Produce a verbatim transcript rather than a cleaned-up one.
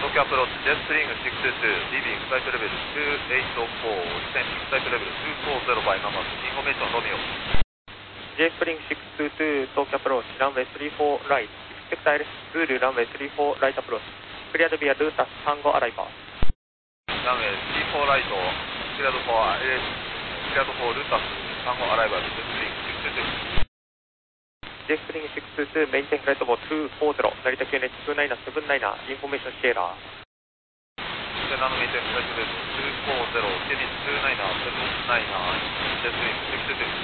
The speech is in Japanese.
東京アプローチ、ジェットスプリングシックスツーツー、リビングフライトレベルにひゃくはちじゅうよん、ディセンディングフライトレベルにひゃくよんじゅうバイママス、インフォメーションロミオ。 J スプリングシックスツーツー、東京アプローチ、ランウェイスリーフォーライト、エクスペクタイル、ウールランウェイスリーフォーライトアプローチ、クリアドビアルータス、タンゴアライバー。 ランウェイスリーフォーライト、クリアドフォー、えー、クリアドフォールータス、タンゴアライバー、ジェットスプリングシックスツーツー。 J スプリングシックスツーツー、メインテンフライトボーにひゃくよんじゅう、成田 キューエヌエイチ にーナインセブンナイン、インフォメーションシエラー。 セナのメインテンフライトレベルにひゃくよんじゅう、ケニーにーナインセブンナイン、ジェットスプリングシックスツーツー。